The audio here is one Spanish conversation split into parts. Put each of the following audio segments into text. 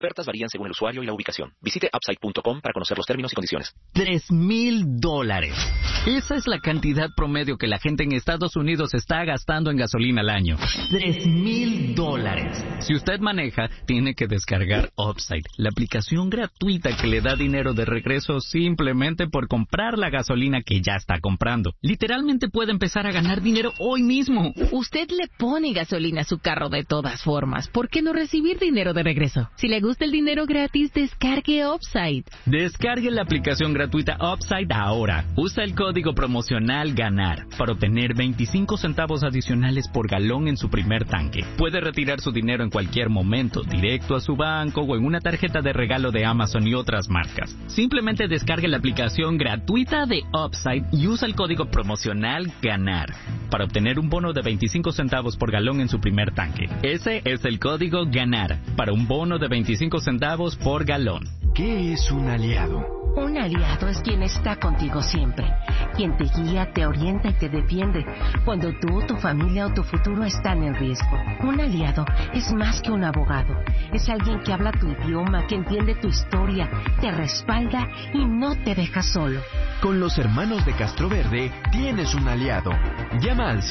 Ofertas varían según el usuario y la ubicación. Visite upside.com para conocer los términos y condiciones. $3,000. Esa es la cantidad promedio que la gente en Estados Unidos está gastando en gasolina al año. $3,000. Si usted maneja, tiene que descargar Upside, la aplicación gratuita que le da dinero de regreso simplemente por comprar la gasolina que ya está comprando. Literalmente puede empezar a ganar dinero hoy mismo. Usted le pone gasolina a su carro de todas formas. ¿Por qué no recibir dinero de regreso? Si le gusta el dinero gratis, descargue Upside. Descargue la aplicación gratuita Upside ahora. Usa el código promocional GANAR para obtener 25 centavos adicionales por galón en su primer tanque. Puede retirar su dinero en cualquier momento, directo a su banco o en una tarjeta de regalo de Amazon y otras marcas. Simplemente descargue la aplicación gratuita de Upside y usa el código promocional GANAR para obtener un bono de 25 centavos por galón en su primer tanque. Ese es el código GANAR para un bono de 25 centavos por galón. ¿Qué es un aliado? Un aliado es quien está contigo siempre, quien te guía, te orienta y te defiende cuando tú, tu familia o tu futuro están en riesgo. Un aliado es más que un abogado, es alguien que habla tu idioma, que entiende tu historia, te respalda y no te deja solo. Con los hermanos de Castroverde tienes un aliado. Llama al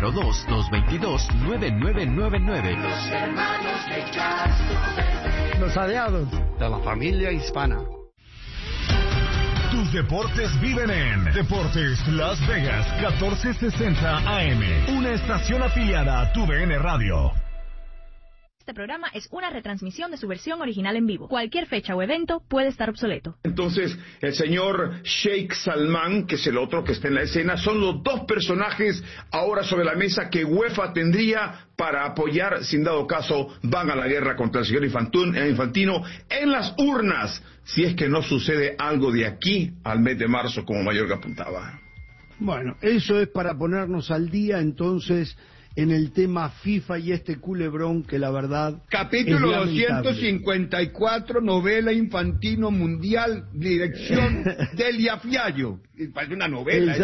702-222-9999. Los hermanos de Castroverde. Los aliados de la familia hispana. Tus deportes viven en Deportes Las Vegas 1460 AM, una estación afiliada a TUDN Radio. Este programa es una retransmisión de su versión original en vivo. Cualquier fecha o evento puede estar obsoleto. Entonces, el señor Sheikh Salman, que es el otro que está en la escena, son los dos personajes ahora sobre la mesa que UEFA tendría para apoyar, si en dado caso van a la guerra contra el señor Infantino en las urnas, si es que no sucede algo de aquí al mes de marzo, como Mayorga apuntaba. Bueno, eso es para ponernos al día, entonces, en el tema FIFA y este culebrón que la verdad... Capítulo 254, novela Infantino Mundial, dirección Delia Fiallo. Parece una novela.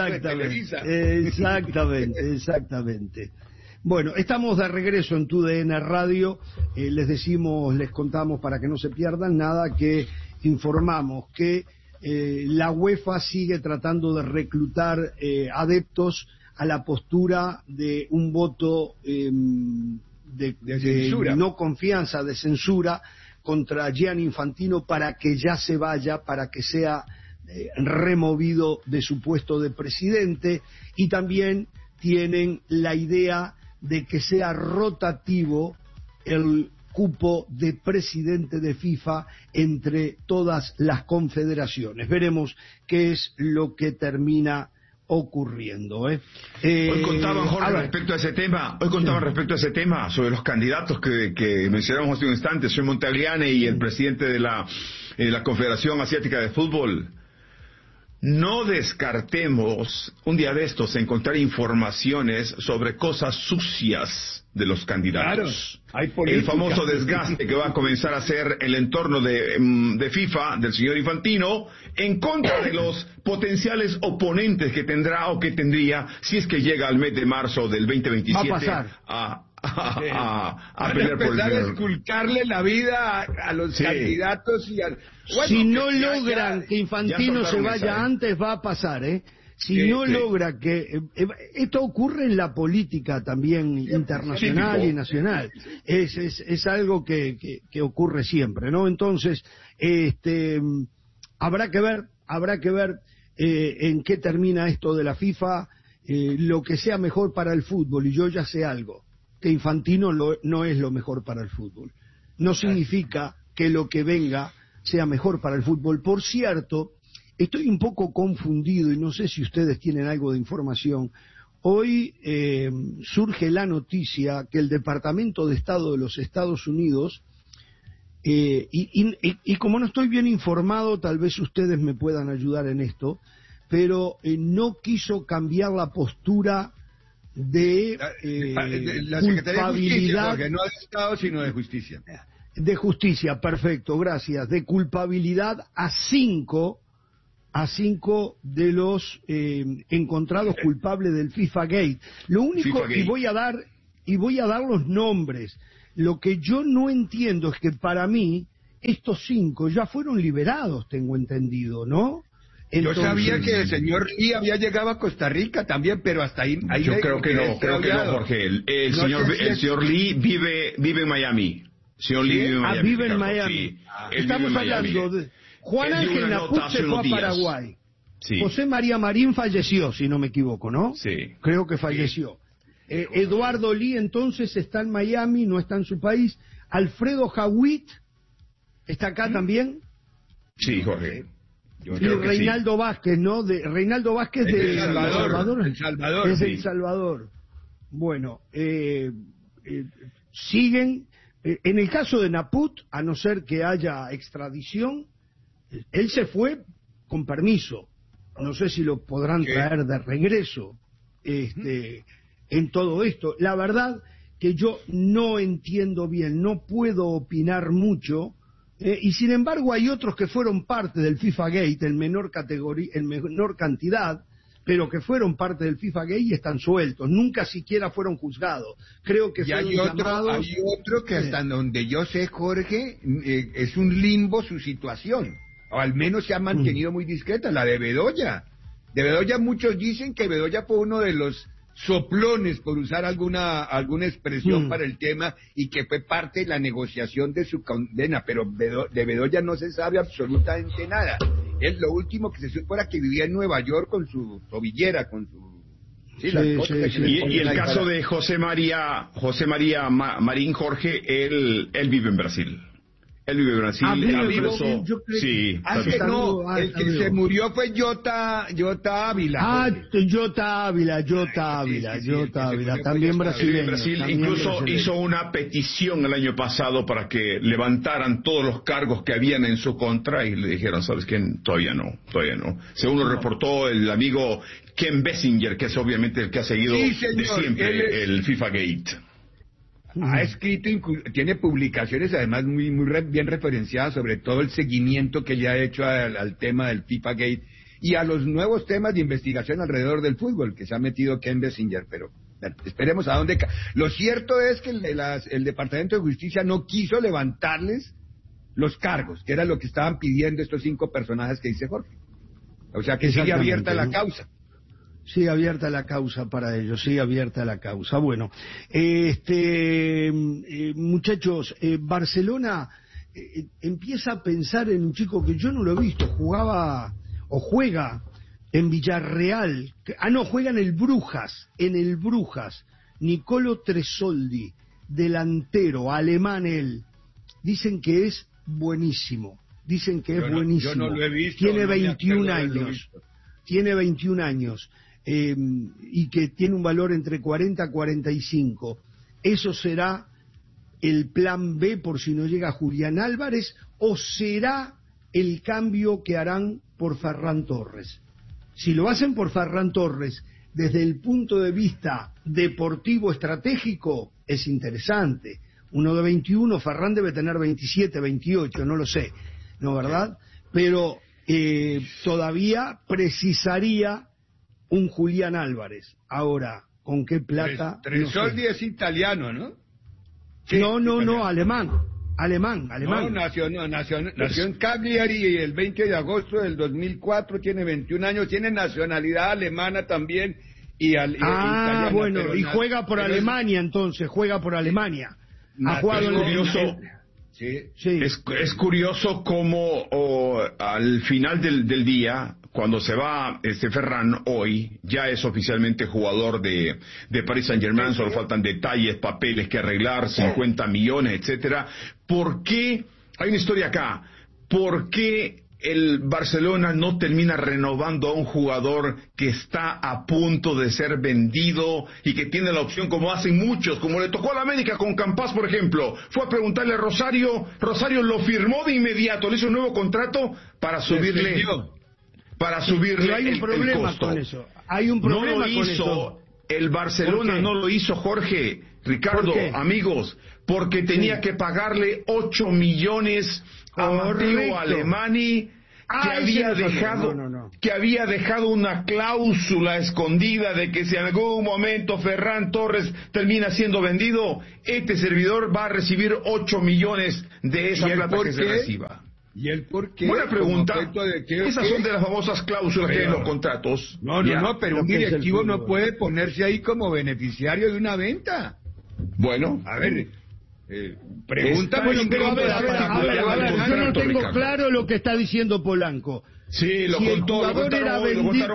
Exactamente. Bueno, estamos de regreso en TUDN Radio. Les contamos para que no se pierdan nada, que informamos que la UEFA sigue tratando de reclutar adeptos a la postura de un voto de no confianza, de censura contra Gianni Infantino para que ya se vaya, para que sea removido de su puesto de presidente, y también tienen la idea de que sea rotativo el cupo de presidente de FIFA entre todas las confederaciones. Veremos qué es lo que termina ocurriendo. Hoy contaban, Jorge, respecto a ese tema, sobre los candidatos que mencionamos hace un instante, soy Montagliani y el presidente de la Confederación Asiática de Fútbol. No descartemos un día de estos encontrar informaciones sobre cosas sucias de los candidatos. Claro, el famoso desgaste que va a comenzar a hacer el entorno de FIFA, del señor Infantino, en contra de los potenciales oponentes que tendrá o que tendría si es que llega al mes de marzo del 2027 va a pasar. a pelear por el a esculcarle la vida a los candidatos y si no logran que Infantino se vaya antes, va a pasar, Si no logra que... esto ocurre en la política también internacional y nacional. Es algo que ocurre siempre, ¿no? Entonces, habrá que ver en qué termina esto de la FIFA, lo que sea mejor para el fútbol. Y yo ya sé algo, que Infantino no es lo mejor para el fútbol. No significa que lo que venga sea mejor para el fútbol. Por cierto, estoy un poco confundido y no sé si ustedes tienen algo de información. Hoy surge la noticia que el Departamento de Estado de los Estados Unidos, y como no estoy bien informado, tal vez ustedes me puedan ayudar en esto, pero no quiso cambiar la postura de la Secretaría de Justicia, porque no de Estado sino de Justicia. De justicia, perfecto, gracias. De culpabilidad a cinco de los encontrados culpables del FIFA Gate. Lo único, y voy a dar los nombres. Lo que yo no entiendo es que para mí estos 5 ya fueron liberados, tengo entendido, ¿no? Entonces, yo sabía que el señor Lee había llegado a Costa Rica también, pero hasta ahí yo creo que no, Jorge. El señor Lee vive en Miami. Señor Lee vive en Miami. Vive en Miami. Sí, estamos hablando de Juan Ángel Naput se fue a Paraguay. Sí. José María Marín falleció, si no me equivoco, ¿no? Sí. Creo que falleció. Eduardo Lee entonces está en Miami, no está en su país. Alfredo Jawit está acá también. Sí, Jorge. Y Reinaldo Vázquez, ¿no? Reinaldo Vázquez de El Salvador. Es El Salvador. Bueno, siguen. En el caso de Naput, a no ser que haya extradición, él se fue con permiso. No sé si lo podrán traer de regreso en todo esto. La verdad que yo no entiendo bien, no puedo opinar mucho. Y sin embargo hay otros que fueron parte del FIFA Gate en menor cantidad, pero que fueron parte del FIFA Gate y están sueltos, nunca siquiera fueron juzgados. Creo que hay otro que hasta donde yo sé, Jorge, es un limbo su situación, o al menos se ha mantenido muy discreta, la de Bedoya. De Bedoya muchos dicen que Bedoya fue uno de los soplones, por usar alguna expresión para el tema, y que fue parte de la negociación de su condena, pero de Bedoya no se sabe absolutamente nada. Es lo último que se supo era que vivía en Nueva York con su tobillera, con su... Sí, y el caso de José María Marín, Jorge, él vive en Brasil. Él vive en Brasil. Sí. El que se murió fue Jota Ávila. Jota Ávila, también brasileño. Brasil incluso hizo una petición el año pasado para que levantaran todos los cargos que habían en su contra y le dijeron, ¿sabes qué? Todavía no. Según lo reportó el amigo Ken Bessinger, que es obviamente el que ha seguido de siempre el FIFA Gate. Ha escrito, tiene publicaciones además muy bien referenciadas sobre todo el seguimiento que ya ha hecho al tema del FIFA Gate y a los nuevos temas de investigación alrededor del fútbol que se ha metido Ken Bessinger, pero esperemos a dónde... Lo cierto es que el Departamento de Justicia no quiso levantarles los cargos, que era lo que estaban pidiendo estos 5 personajes que dice Jorge. O sea que sigue abierta la causa. Sigue abierta la causa para ellos, sigue abierta la causa. Bueno, muchachos, Barcelona empieza a pensar en un chico que yo no lo he visto, juega en Villarreal, juega en el Brujas, Nicolo Tresoldi, delantero, alemán él, dicen que es buenísimo, Yo no lo he visto. Tiene 21 años. Y que tiene un valor entre 40 a 45. ¿Eso será el plan B por si no llega Julián Álvarez o será el cambio que harán por Ferran Torres? Si lo hacen por Ferran Torres desde el punto de vista deportivo estratégico es interesante. Uno de 21, Ferran debe tener 27, 28, no lo sé, ¿no, verdad? Pero todavía precisaría un Julián Álvarez. Ahora, ¿con qué plata? Tresoldi es italiano, ¿no? Sí, no, alemán. No, nació en Cagliari el 20 de agosto del 2004, tiene 21 años, tiene nacionalidad alemana también. Italiana, bueno, y juega por Alemania entonces, Ha jugado Es curioso cómo al final del día, cuando se va Ferran hoy, ya es oficialmente jugador de Paris Saint-Germain, solo faltan detalles, papeles que arreglar, 50 millones, etcétera. ¿Por qué? Hay una historia acá. ¿Por qué el Barcelona no termina renovando a un jugador que está a punto de ser vendido y que tiene la opción, como hacen muchos, como le tocó a la América con Campas, por ejemplo? Fue a preguntarle a Rosario lo firmó de inmediato, le hizo un nuevo contrato para subirle Pero hay un problema con eso. No lo hizo el Barcelona, no lo hizo, Jorge, Ricardo, amigos, porque tenía que pagarle 8 millones a Matteo Alemany, que había dejado una cláusula escondida de que si en algún momento Ferran Torres termina siendo vendido, este servidor va a recibir 8 millones de esa plata que se reciba. ¿Y el por qué? Buena pregunta. Esas son de las famosas cláusulas que hay en los contratos. No, pero un directivo no puede ponerse ahí como beneficiario de una venta. Bueno, a ver, pregunta muy yo no tengo claro lo que está diciendo Polanco. Sí, lo contó, el jugador era vendido,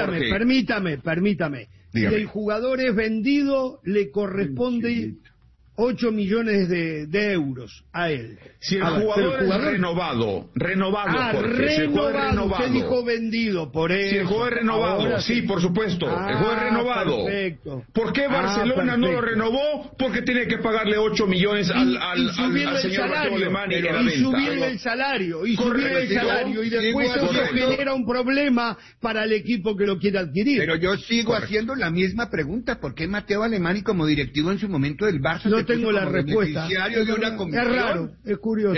permítame. Si el jugador es vendido, le corresponde 8 millones de euros a él. Si el jugador es renovado, Usted dijo vendido, por eso. Si el jugador es renovado, sí, por supuesto, el jugador es renovado. Perfecto. ¿Por qué Barcelona no lo renovó? Porque tiene que pagarle 8 millones al señor Mateo Alemani en la venta. Y subirle el salario, y después eso genera un problema para el equipo que lo quiere adquirir. Pero yo sigo haciendo la misma pregunta. ¿Por qué Mateo Alemani, como directivo en su momento del Barça, no tengo la respuesta? De una comisión? Es raro, es curioso.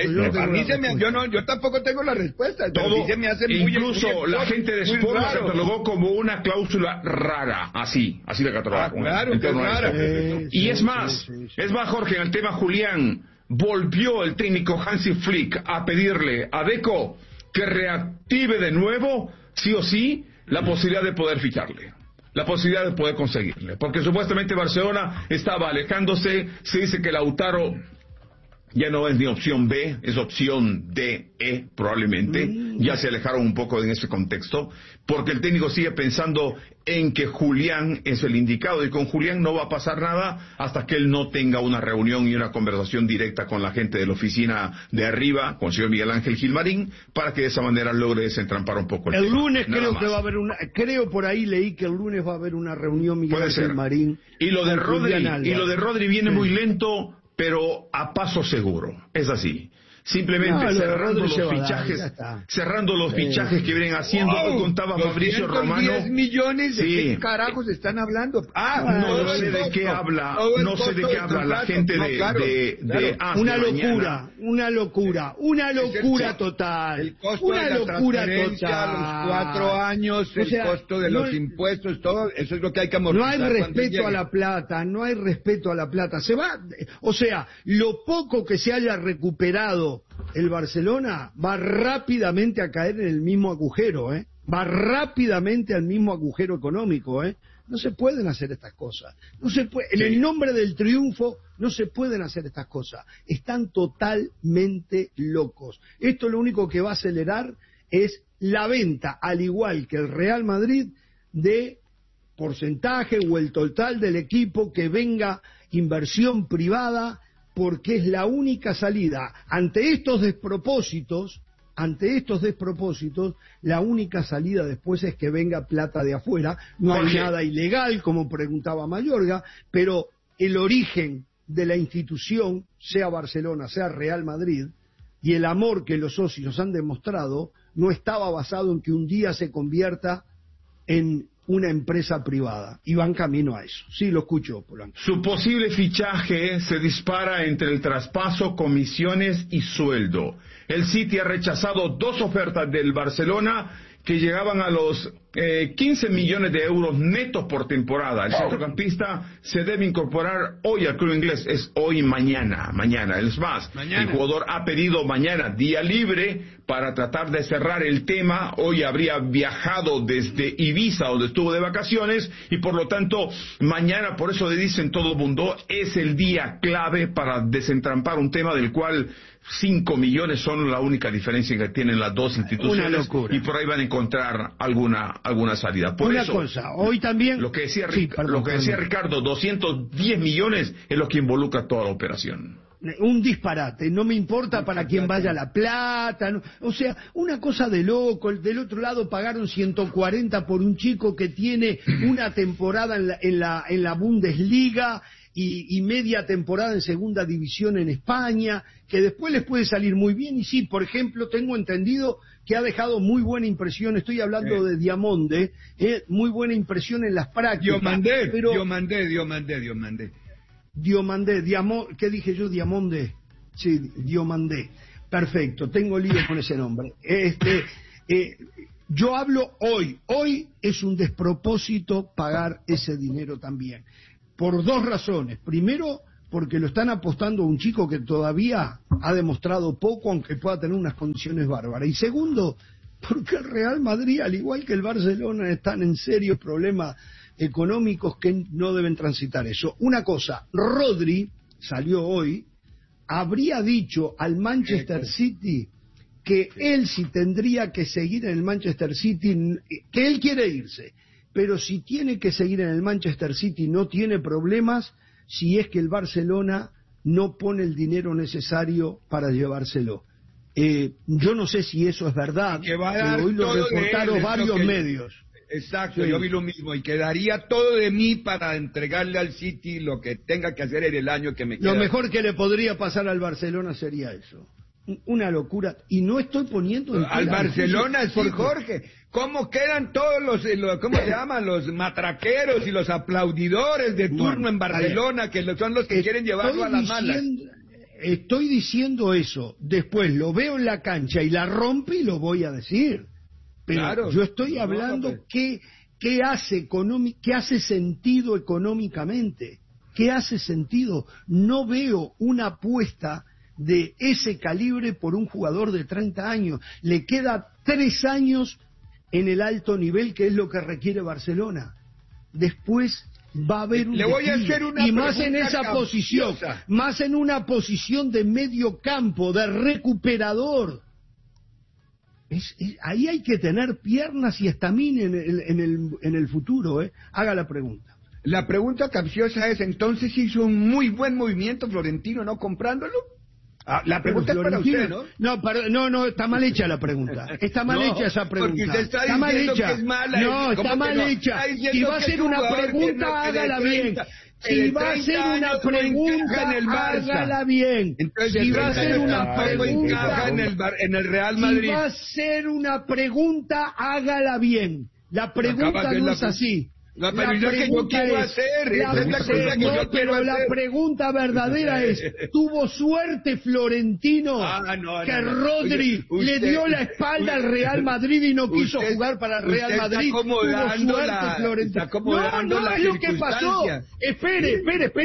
Yo tampoco tengo la respuesta. Todo, se me hace incluso la gente de Sport se catalogó como una cláusula rara, así la catalogaron. Claro, y es más, Jorge, en el tema Julián, volvió el técnico Hansi Flick a pedirle a Deco que reactive de nuevo, sí o sí, la posibilidad de poder ficharle. La posibilidad de poder conseguirle. Porque supuestamente Barcelona estaba alejándose. Se dice que Lautaro ya no es ni opción B, es opción D, E, probablemente. Ya se alejaron un poco en ese contexto. Porque el técnico sigue pensando en que Julián es el indicado. Y con Julián no va a pasar nada hasta que él no tenga una reunión y una conversación directa con la gente de la oficina de arriba, con el señor Miguel Ángel Gilmarín, para que de esa manera logre desentrampar un poco el tema. Lunes creo que va a haber creo por ahí leí que el lunes va a haber una reunión Miguel Ángel Gilmarín. Y lo de Rodri viene muy lento, pero a paso seguro. Es así. Simplemente cerrando los fichajes que vienen haciendo. Hoy contaba Fabricio Romano. 10 millones, ¿de qué carajos están hablando? No sé de qué habla la gente de una locura total. El costo de la transferencia, los 4 años, el costo de los impuestos, todo eso es lo que hay que amortizar. No hay respeto a la plata, se va, o sea, lo poco que se haya recuperado el Barcelona va rápidamente a caer en el mismo agujero, va rápidamente al mismo agujero económico, No se pueden hacer estas cosas. No se puede, en el nombre del triunfo no se pueden hacer estas cosas. Están totalmente locos. Esto lo único que va a acelerar es la venta, al igual que el Real Madrid, de porcentaje o el total del equipo, que venga inversión privada, porque es la única salida. Ante estos despropósitos, la única salida después es que venga plata de afuera. No hay nada ilegal, como preguntaba Mayorga, pero el origen de la institución, sea Barcelona, sea Real Madrid, y el amor que los socios han demostrado, no estaba basado en que un día se convierta en una empresa privada, y van camino a eso. Sí, lo escucho, Polanco. Su posible fichaje se dispara entre el traspaso, comisiones y sueldo. El City ha rechazado 2 ofertas del Barcelona que llegaban a los 15 millones de euros netos por temporada. El centrocampista se debe incorporar hoy al club inglés. Es hoy, mañana. Es más, el jugador ha pedido mañana día libre para tratar de cerrar el tema. Hoy habría viajado desde Ibiza, donde estuvo de vacaciones, y por lo tanto mañana, por eso le dicen todo el mundo, es el día clave para desentrampar un tema del cual 5 millones son la única diferencia que tienen las dos instituciones. Una locura. Y por ahí van a encontrar alguna salida. Por eso, hoy también lo que decía Ricardo, 210 millones es lo que involucra toda la operación. Un disparate, no me importa para quién vaya la plata, o sea, una cosa de loco. Del otro lado pagaron 140 por un chico que tiene una temporada en la Bundesliga y media temporada en segunda división en España, que después les puede salir muy bien. Y sí, por ejemplo, tengo entendido que ha dejado muy buena impresión, estoy hablando de Diomande, muy buena impresión en las prácticas. Diomande, ¿qué dije yo? Diamande. Sí, Diomande. Perfecto, tengo lío con ese nombre. Yo hablo hoy es un despropósito pagar ese dinero también, por dos razones. Primero, porque lo están apostando a un chico que todavía ha demostrado poco, aunque pueda tener unas condiciones bárbaras. Y segundo, porque el Real Madrid, al igual que el Barcelona, están en serios problemas económicos que no deben transitar eso. Una cosa, Rodri salió hoy, habría dicho al Manchester City que él sí tendría que seguir en el Manchester City, que él quiere irse, pero si tiene que seguir en el Manchester City no tiene problemas si es que el Barcelona no pone el dinero necesario para llevárselo. Yo no sé si eso es verdad, pero hoy lo reportaron varios medios. Exacto, sí. Yo vi lo mismo, y quedaría todo de mí para entregarle al City lo que tenga que hacer en el año que me queda. Lo mejor que le podría pasar al Barcelona sería eso. Una locura, y no estoy poniendo al Barcelona, sí, Jorge. ¿Cómo quedan todos cómo se llaman, los matraqueros y los aplaudidores de turno en Barcelona, que son los que quieren llevarlo a las malas? Estoy diciendo eso, después lo veo en la cancha y la rompe y lo voy a decir. Pero claro, yo estoy hablando qué hace sentido económicamente, qué hace sentido. No veo una apuesta de ese calibre por un jugador de 30 años. Le queda 3 años en el alto nivel, que es lo que requiere Barcelona. Después va a haber un y más en esa posición, más en una posición de medio campo, de recuperador. Ahí hay que tener piernas y estamina en el futuro. Haga la pregunta. La pregunta capciosa es, entonces hizo un muy buen movimiento Florentino no comprándolo. La pregunta es para usted, ¿no? No, está mal hecha la pregunta. Está mal hecha esa pregunta. Porque usted está mal hecha. Que es mala. No, está mal hecha. Si va a hacer una pregunta, hágala bien. Si va a hacer una pregunta, hágala bien. Si va a hacer una pregunta en el Real Madrid. Si va a hacer una pregunta, hágala bien. La pregunta no es así. La pregunta que yo quiero hacer. La pregunta verdadera es, ¿tuvo suerte Florentino que Rodri le dio la espalda al Real Madrid y no quiso jugar para el Real Madrid? ¿Tuvo suerte Florentino? No, es lo que pasó. Espere.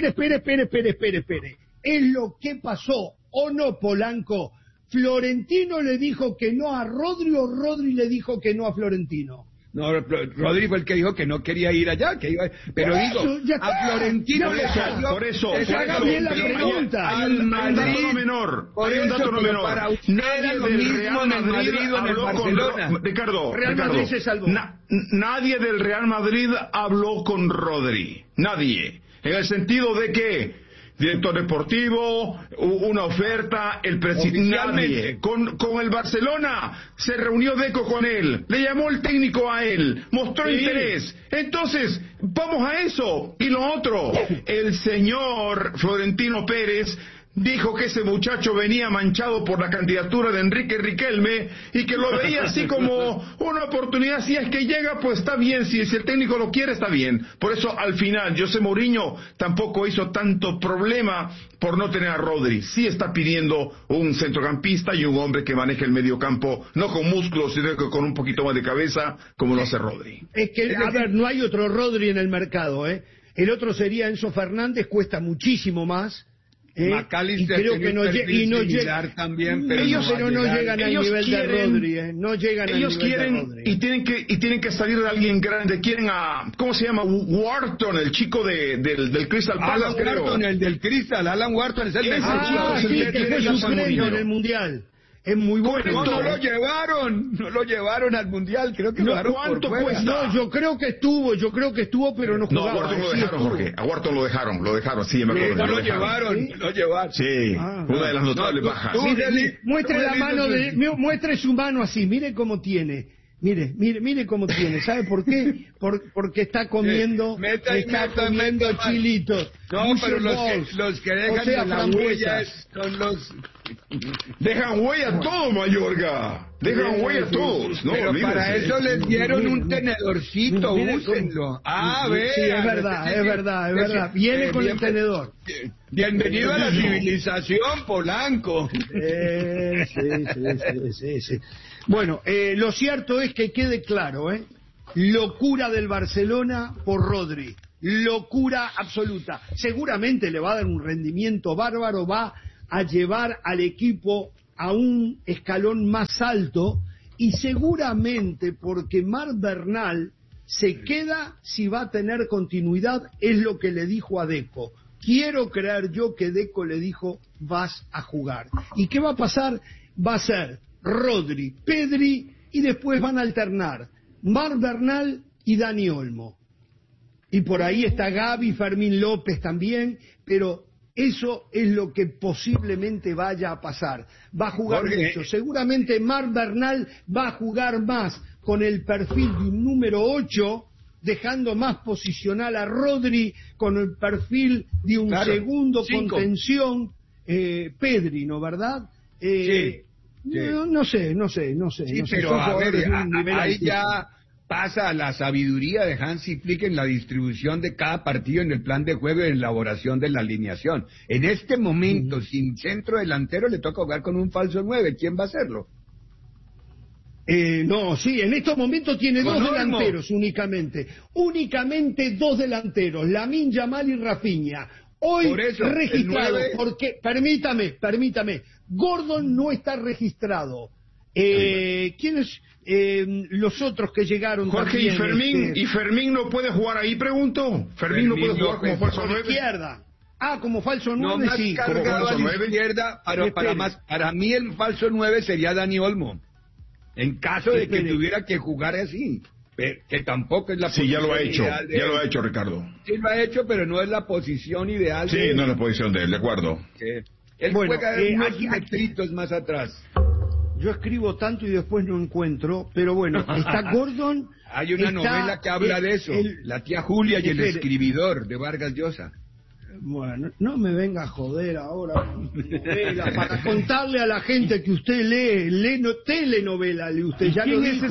Es lo que pasó, ¿o no, Polanco? ¿Florentino le dijo que no a Rodri o Rodri le dijo que no a Florentino? No, Rodri fue el que dijo que no quería ir allá, pero digo, a Florentino le salió. Por eso, haga bien la pregunta. Hay un dato no menor. Para usted nadie del Real Madrid habló con Ricardo. Madrid se salvó. Nadie del Real Madrid habló con Rodri. Nadie. En el sentido de que director deportivo, una oferta, el presidente, nadie. Con el Barcelona se reunió Deco con él, le llamó el técnico a él, mostró interés. Entonces, vamos a eso. Y lo otro, el señor Florentino Pérez dijo que ese muchacho venía manchado por la candidatura de Enrique Riquelme y que lo veía así como una oportunidad. Si es que llega, pues está bien, si el técnico lo quiere, está bien. Por eso, al final, José Mourinho tampoco hizo tanto problema por no tener a Rodri. Sí está pidiendo un centrocampista y un hombre que maneje el mediocampo, no con músculos, sino que con un poquito más de cabeza, como lo hace Rodri. Es que, a ver, no hay otro Rodri en el mercado, El otro sería Enzo Fernández, cuesta muchísimo más. McAllister, y creo que no llega también, pero ellos no llegan al nivel de Rodri, no llegan ellos al nivel quieren de Rodri. y tienen que salir de alguien grande. Quieren a, ¿cómo se llama? Wharton, el chico del Crystal Palace, Alan Wharton, el del Crystal. Alan Wharton es el mejor chico que fue suplente en el mundial. Es muy bueno. No lo llevaron al mundial, creo que ¿cuánto cuesta? No, yo creo que estuvo, pero no jugaba. No, a Wharton lo dejaron, Jorge. A Wharton lo dejaron, sí, me acuerdo. Lo llevaron. Sí, una de las notables bajas. Muestre su mano así, mire cómo tiene. Mire cómo tiene. ¿Sabe por qué? Porque está comiendo chilitos. No, pero los que dejan la huella son los... Dejan huella todos, Mayorga. Dejan huella todos. No, pero para eso les dieron un tenedorcito, úsenlo. Vea. Sí, es verdad. Viene con el tenedor. Bienvenido a la civilización, Polanco. Sí. Bueno, lo cierto es que quede claro, locura del Barcelona por Rodri. Locura absoluta. Seguramente le va a dar un rendimiento bárbaro, va a llevar al equipo a un escalón más alto y seguramente porque Marc Bernal se queda si va a tener continuidad, es lo que le dijo a Deco. Quiero creer yo que Deco le dijo, vas a jugar. ¿Y qué va a pasar? Va a ser Rodri, Pedri y después van a alternar Marc Bernal y Dani Olmo. Y por ahí está Gavi, Fermín López también, pero eso es lo que posiblemente vaya a pasar. Va a jugar mucho. Seguramente Marc Bernal va a jugar más con el perfil de un número 8, dejando más posicional a Rodri con el perfil de un segundo 5. Contención, Pedri, ¿no verdad? Sí. No sé. Sí, pero a ver, ahí ya pasa la sabiduría de Hansi Flick en la distribución de cada partido en el plan de juego y en la elaboración de la alineación. En este momento, sin centro delantero, le toca jugar con un falso 9. ¿Quién va a hacerlo? En estos momentos tiene dos delanteros únicamente. Únicamente dos delanteros, Lamine Yamal y Rafinha. Hoy registrado, porque, permítame, Gordon no está registrado. ¿Quiénes los otros que llegaron? Jorge, también, ¿y Fermín no puede jugar ahí, pregunto? Fermín no puede jugar como falso 9. Izquierda. Como falso 9, no, más sí. Cargado a la izquierda, para mí el falso 9 sería Dani Olmo. En caso de que tuviera que jugar así. Que tampoco es la posición ya lo ha hecho, ideal ya lo ha hecho Ricardo. Sí lo ha hecho, pero no es la posición ideal. Sí, no es la posición de él, de acuerdo. Él juega unos metritos más atrás. Yo escribo tanto y después no encuentro, pero bueno, está Gordon. Hay una novela que habla de eso, La tía Julia y el escribidor, de Vargas Llosa. Bueno, no me venga a joder ahora novela, para contarle a la gente que usted lee telenovela, usted ya lo dijo.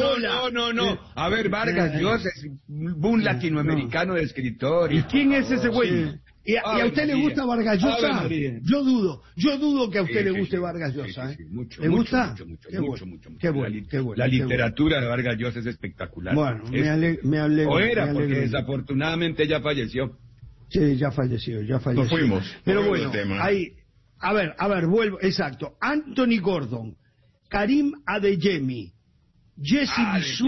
No. A ver, Vargas Llosa es un latinoamericano de escritor. ¿Y quién es ese güey? ¿Y a usted le gusta Vargas Llosa? Yo dudo que a usted le guste Vargas Llosa. Mucho, ¿Le gusta? Mucho. Qué bueno. La literatura de Vargas Llosa es espectacular. Bueno, me alegro. Porque desafortunadamente ya falleció. Sí, ya falleció. Nos fuimos. Pero bueno, ahí, a ver, vuelvo, exacto. Anthony Gordon, Karim Adeyemi, Jesse Bissou,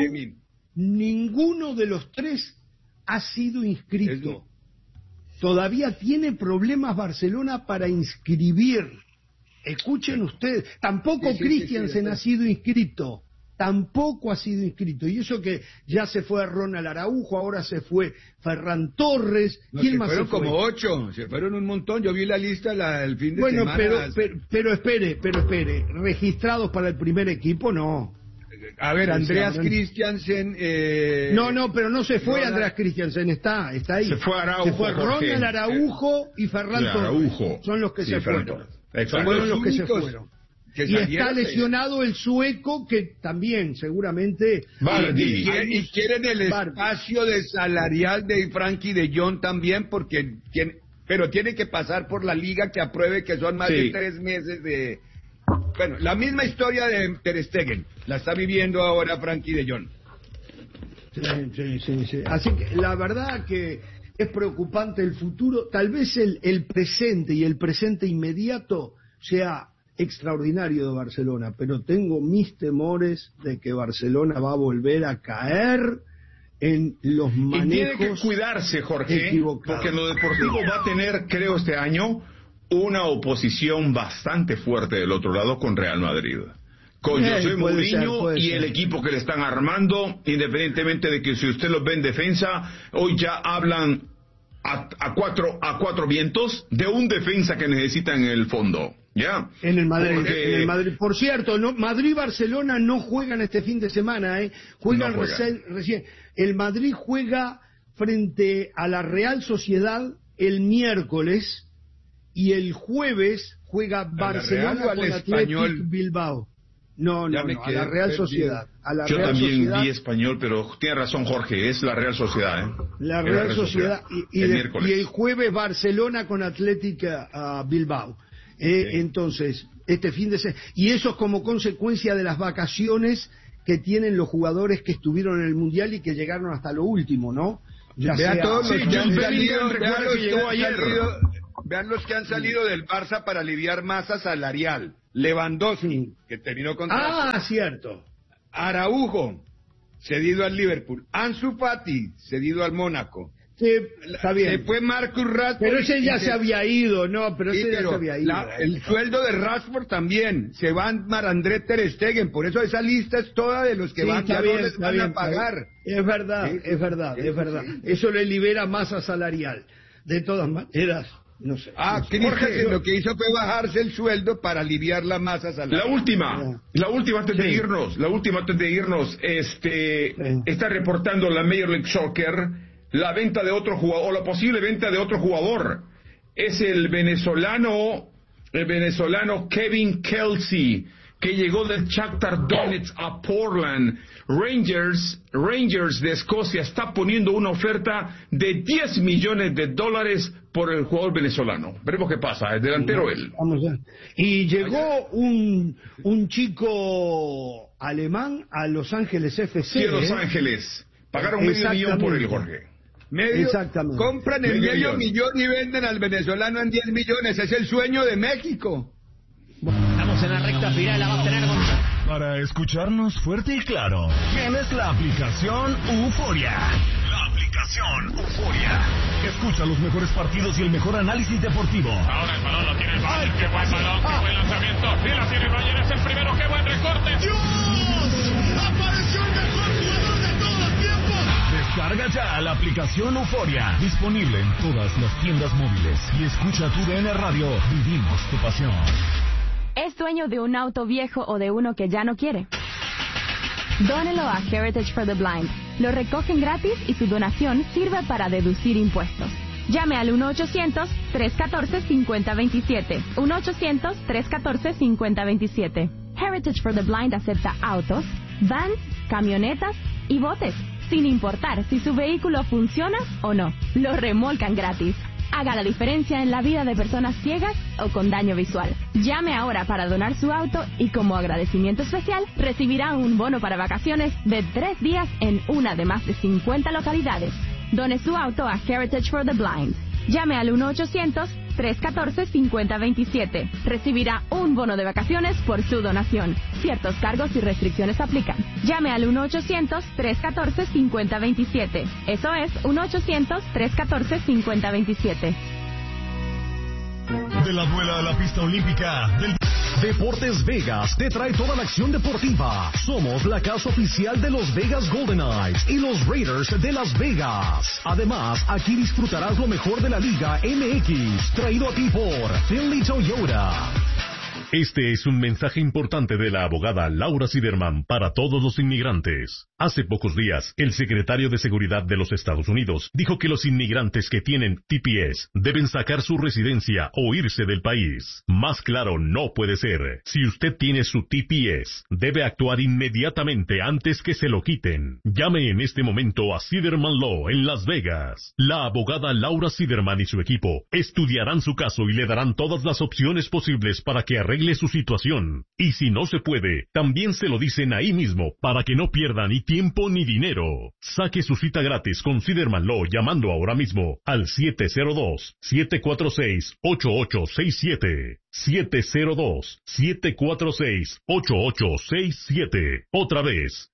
ninguno de los tres ha sido inscrito. Todavía tiene problemas Barcelona para inscribir. Escuchen ustedes, tampoco Christiansen ha sido inscrito. Tampoco ha sido inscrito. Y eso que ya se fue Ronald Araujo, ahora se fue Ferran Torres. ¿Quién más se fue? Como 8, se fueron un montón. Yo vi la lista el fin de semana. Pero espere. ¿Registrados para el primer equipo? No. A ver, Andreas Christiansen... No, pero no se fue Andreas Christiansen, está ahí. Se fue Araujo. Se fue Ronald Araujo y Ferran Torres. Son los que se fueron. Fueron los que se fueron. Y está lesionado el sueco, que también seguramente... Y quieren el espacio de salarial de Frankie de Jong también, porque pero tiene que pasar por la liga que apruebe, que son más de 3 meses de... Bueno, la misma historia de Ter Stegen la está viviendo ahora Frankie de Jong. Sí. Así que la verdad que es preocupante el futuro. Tal vez el presente y el presente inmediato sea extraordinario de Barcelona, pero tengo mis temores de que Barcelona va a volver a caer en los manejos. Y tiene que cuidarse, Jorge, porque en lo deportivo va a tener, creo, este año una oposición bastante fuerte del otro lado con Real Madrid. Con José Mourinho y el equipo que le están armando, independientemente de que si usted los ve en defensa, hoy ya hablan a cuatro vientos de un defensa que necesitan en el fondo. ¿Ya? En el Madrid. Por cierto, Madrid-Barcelona no juegan este fin de semana, juegan recién. El Madrid juega frente a la Real Sociedad el miércoles y el jueves juega Barcelona con Athletic Bilbao. No, a la Real Sociedad. Yo también vi Español, pero tiene razón Jorge, es la Real Sociedad. La Real Sociedad. Y el jueves Barcelona con Athletic Bilbao. Entonces, este fin de semana. Y eso es como consecuencia de las vacaciones que tienen los jugadores que estuvieron en el Mundial y que llegaron hasta lo último, ¿no? Vean los que han salido del Barça para aliviar masa salarial. Lewandowski, que terminó contrato. Cierto. Araujo, cedido al Liverpool. Ansu Fati, cedido al Mónaco. Sí, está bien. Se fue Marcus Rashford. Pero ese ya se había ido, ¿no? Pero ese ya se había ido. El sueldo de Rashford también. Se van Marc-André Ter Stegen. Por eso esa lista es toda de los que van a pagar. Es verdad. Eso le libera masa salarial. De todas maneras. No sé. Jorge, lo que hizo fue bajarse el sueldo para aliviar la masa salarial. La última antes de irnos, está reportando la Major League Soccer la venta de otro jugador, o la posible venta de otro jugador. Es el venezolano Kevin Kelsey, que llegó del Shakhtar Donetsk a Portland. Rangers de Escocia está poniendo una oferta de $10 millones por el jugador venezolano. Veremos qué pasa, el delantero él. Vamos a ver. Y llegó un chico alemán a Los Ángeles FC. Sí, a Los Ángeles. Pagaron $500,000 por él, Jorge. Exactamente. Compran el medio millón y venden al venezolano en 10 millones. Es el sueño de México. Estamos en la recta final, la va a tener Para escucharnos fuerte y claro, tienes la aplicación Euforia. La aplicación Euforia. Escucha los mejores partidos y el mejor análisis deportivo. Ahora el balón lo tiene el Bayern. Qué buen balón, qué buen lanzamiento. Sí, la tiene el Bayern, es el primero. Qué buen recorte. ¡Dios! ¡Apareció el mejor jugador de todos los tiempos! Descarga ya la aplicación Euforia. Disponible en todas las tiendas móviles. Y escucha tu DN Radio. Vivimos tu pasión. ¿Es dueño de un auto viejo o de uno que ya no quiere? Dónelo a Heritage for the Blind. Lo recogen gratis y su donación sirve para deducir impuestos. Llame al 1-800-314-5027. 1-800-314-5027. Heritage for the Blind acepta autos, vans, camionetas y botes, sin importar si su vehículo funciona o no. Lo remolcan gratis. Haga la diferencia en la vida de personas ciegas o con daño visual. Llame ahora para donar su auto y como agradecimiento especial recibirá un bono para vacaciones de 3 días en una de más de 50 localidades. Done su auto a Heritage for the Blind. Llame al 1-800-314-5027. Recibirá un bono de vacaciones por su donación. Ciertos cargos y restricciones aplican. Llame al 1-800-314-5027. Eso es 1-800-314-5027. De la duela a la pista olímpica del Deportes Vegas te trae toda la acción deportiva. Somos la casa oficial de los Vegas Golden Knights y los Raiders de Las Vegas. Además, aquí disfrutarás lo mejor de la Liga MX, traído a ti por Finley Toyota. Este es un mensaje importante de la abogada Laura Siderman para todos los inmigrantes. Hace pocos días, el secretario de Seguridad de los Estados Unidos dijo que los inmigrantes que tienen TPS deben sacar su residencia o irse del país. Más claro no puede ser. Si usted tiene su TPS, debe actuar inmediatamente antes que se lo quiten. Llame en este momento a Siderman Law en Las Vegas. La abogada Laura Siderman y su equipo estudiarán su caso y le darán todas las opciones posibles para que arregle su situación. Y si no se puede, también se lo dicen ahí mismo para que no pierda ni tiempo ni dinero. Saque su cita gratis con Siderman Law llamando ahora mismo al 702-746-8867. 702-746-8867. Otra vez,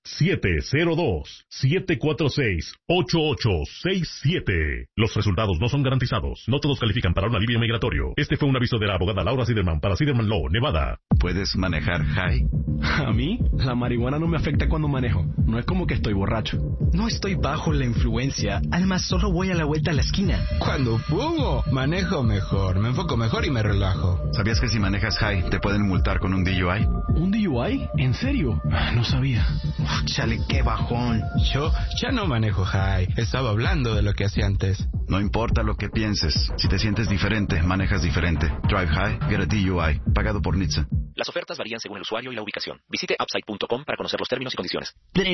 702-746-8867. Los resultados no son garantizados. No todos califican para un alivio migratorio. Este fue un aviso de la abogada Laura Siderman para Siderman Law, Nevada. ¿Puedes manejar high? A mí, la marihuana no me afecta cuando manejo. No es como que estoy borracho. No estoy bajo la influencia. Además, solo voy a la vuelta a la esquina. Cuando fumo, manejo mejor. Me enfoco mejor y me relajo. ¿Sabías que si manejas high te pueden multar con un DUI? ¿Un DUI? ¿En serio? No sabía. Chale, qué bajón. Yo ya no manejo high. Estaba hablando de lo que hacía antes. No importa lo que pienses. Si te sientes diferente, manejas diferente. Drive High, get a DUI. Pagado por NHTSA. Las ofertas varían según el usuario y la ubicación. Visite upside.com para conocer los términos y condiciones.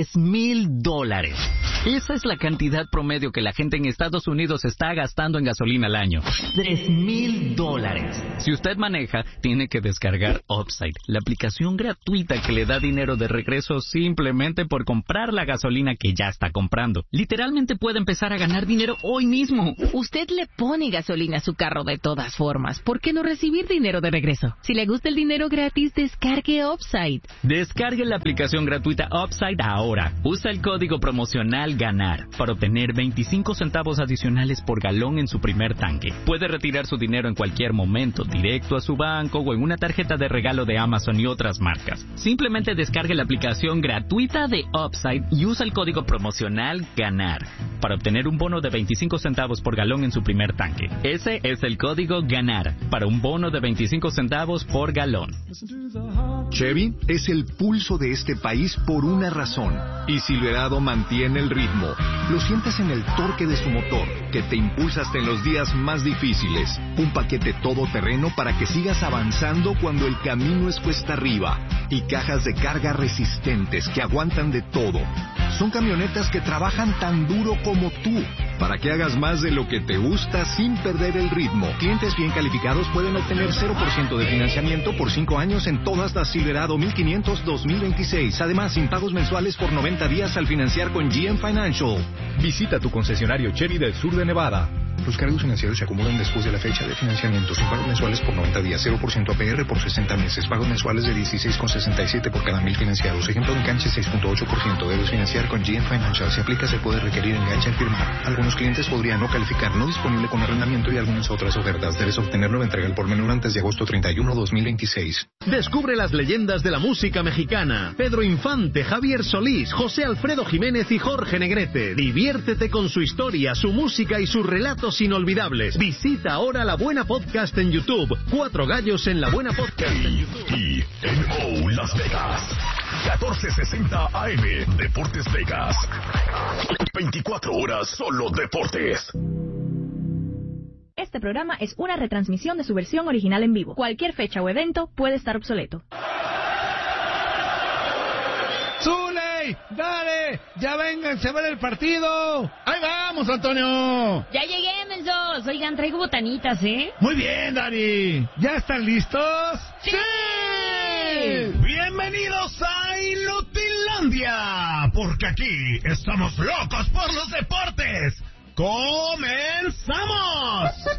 $3,000. Esa es la cantidad promedio que la gente en Estados Unidos está gastando en gasolina al año. $3,000. Si usted maneja, tiene que descargar Upside, la aplicación gratuita que le da dinero de regreso simplemente por comprar la gasolina que ya está comprando. Literalmente puede empezar a ganar dinero hoy mismo. Usted le pone gasolina a su carro de todas formas. ¿Por qué no recibir dinero de regreso? Si le gusta el dinero gratis, descargue Upside. Descargue la aplicación gratuita Upside ahora. Usa el código promocional GANAR para obtener 25 centavos adicionales por galón en su primer tanque. Puede retirar su dinero en cualquier momento, directo a su banco o en una tarjeta de regalo de Amazon y otras marcas. Simplemente descargue la aplicación gratuita de Upside y usa el código promocional GANAR para obtener un bono de 25 centavos por galón en su primer tanque. Ese es el código GANAR para un bono de 25 centavos por galón. Chevy es el pulso de este país por una razón, y Silverado mantiene el ritmo. Lo sientes en el torque de su motor, que te impulsa hasta en los días más difíciles. Un paquete todoterreno para que sigas avanzando cuando el camino es cuesta arriba. Y cajas de carga resistentes que aguantan de todo. Son camionetas que trabajan tan duro como tú, para que hagas más de lo que te gusta sin perder el ritmo. Clientes bien calificados pueden obtener 0% de financiamiento por 5 años en todas las Silverado 1500 2026. Además, sin pagos mensuales por 90 días al financiar con GM Financial. Visita tu concesionario Chevy del sur de Nevada. Los cargos financieros se acumulan después de la fecha de financiamiento, sin pagos mensuales por 90 días, 0% APR por 60 meses, pagos mensuales de 16,67 por cada 1000 financiados. Ejemplo de enganche 6.8%. Debes financiar con GM Financial. Si aplica, se puede requerir enganche al firmar. Algunos clientes podrían no calificar, no disponible con arrendamiento y algunas otras ofertas. Debes obtenerlo de entrega al por menor antes de agosto 31, 2026. Descubre las leyendas de la música mexicana. Pedro Infante, Javier Solís, José Alfredo Jiménez y Jorge Negrete. Diviértete con su historia, su música y sus relatos inolvidables. Visita ahora La Buena Podcast en YouTube. 4 gallos en La Buena Podcast en YouTube. KTNO Las Vegas. 1460 AM. Deportes Vegas. 24 horas solo deportes. Este programa es una retransmisión de su versión original en vivo. Cualquier fecha o evento puede estar obsoleto. ¡Zuley! ¡Dale! ¡Ya vénganse a ver el partido! ¡Ahí vamos, Antonio! Ya llegué, mensos. Oigan, traigo botanitas, ¿eh? Muy bien, Dari. ¿Ya están listos? ¡Sí! Bienvenidos a Inutilandia, porque aquí estamos locos por los deportes. ¡Comenzamos!